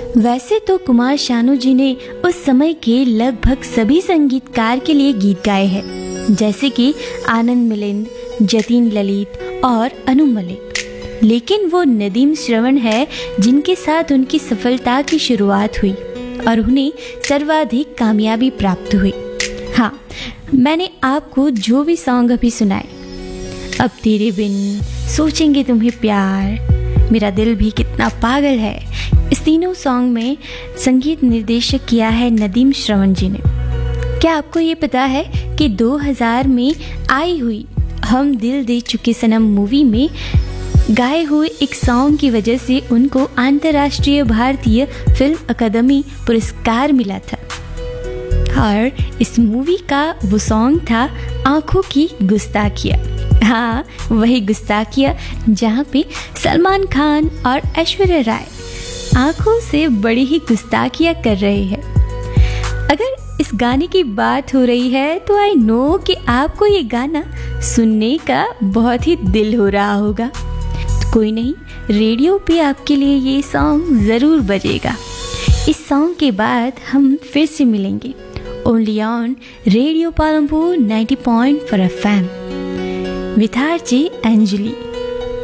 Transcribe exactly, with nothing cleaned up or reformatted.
वैसे तो कुमार शानू जी ने उस समय के लगभग सभी संगीतकार के लिए गीत गाए हैं, जैसे कि आनंद मिलिंद, जतीन ललित और अनु मलिक। लेकिन वो नदीम श्रवण है जिनके साथ उनकी सफलता की शुरुआत हुई और उन्हें सर्वाधिक कामयाबी प्राप्त हुई। हाँ, मैंने आपको जो भी सॉन्ग अभी सुनाए, अब तेरे बिन, सोचेंगे तुम्हें प्यार, मेरा दिल भी कितना पागल है, इस तीनों सॉन्ग में संगीत निर्देशक किया है नदीम श्रवण जी ने। क्या आपको ये पता है कि दो हज़ार में आई हुई हम दिल दे चुके सनम मूवी में गाए हुए एक सॉन्ग की वजह से उनको अंतर्राष्ट्रीय भारतीय फिल्म अकादमी पुरस्कार मिला था। और इस मूवी का वो सॉन्ग था आँखों की गुस्ताखिया। हाँ, वही गुस्ताखिया जहाँ पे सलमान खान और ऐश्वर्या राय आँखों से बड़ी ही गुस्ताखिया कर रहे हैं। अगर इस गाने की बात हो रही है तो आई नो कि आपको ये गाना सुनने का बहुत ही दिल हो रहा होगा। तो कोई नहीं, रेडियो पे आपके लिए ये सॉन्ग ज़रूर बजेगा। इस सॉन्ग के बाद हम फिर से मिलेंगे only on radio Palampur ninety point four F am with RJ Anjali.